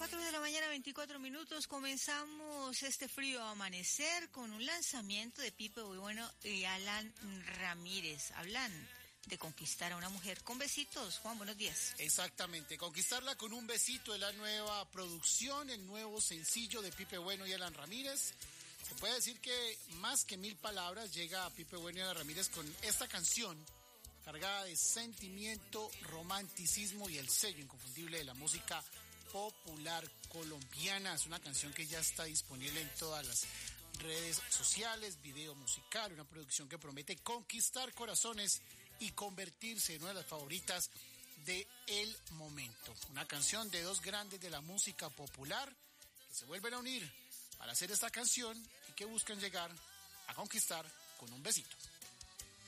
4 de la mañana, 24 minutos. Comenzamos este frío amanecer con un lanzamiento de Pipe Bueno y Alan Ramírez. Hablan de conquistar a una mujer con besitos. Juan, buenos días. Exactamente, conquistarla con un besito es la nueva producción, el nuevo sencillo de Pipe Bueno y Alan Ramírez. Se puede decir que más que 1000 palabras llega a Pipe Bueno y Alan Ramírez con esta canción cargada de sentimiento, romanticismo y el sello inconfundible de la música popular colombiana. Es una canción que ya está disponible en todas las redes sociales, video musical, una producción que promete conquistar corazones y convertirse en una de las favoritas de el momento. Una canción de dos grandes de la música popular que se vuelven a unir para hacer esta canción y que buscan llegar a conquistar con un besito.